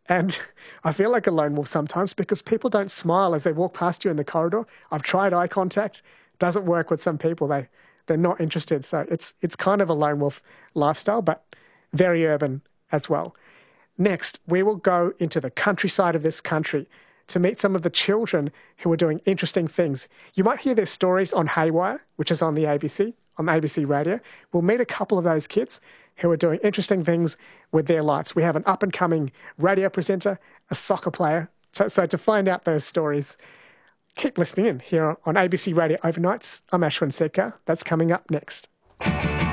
And I feel like a lone wolf sometimes because people don't smile as they walk past you in the corridor. I've tried eye contact. Doesn't work with some people. They're not interested. So it's kind of a lone wolf lifestyle, but very urban as well. Next, we will go into the countryside of this country to meet some of the children who are doing interesting things. You might hear their stories on Haywire, which is on the ABC, on ABC Radio. We'll meet a couple of those kids who are doing interesting things with their lives. We have an up-and-coming radio presenter, a soccer player. So to find out those stories, keep listening in here on ABC Radio Overnights. I'm Ashwin Setkar. That's coming up next.